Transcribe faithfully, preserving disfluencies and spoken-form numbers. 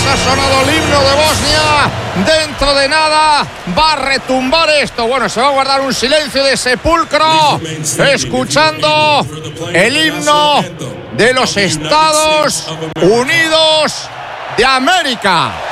ha sonado el himno de Bosnia. Dentro de nada va a retumbar esto. Bueno, se va a guardar un silencio de sepulcro escuchando el himno de los Estados Unidos de América.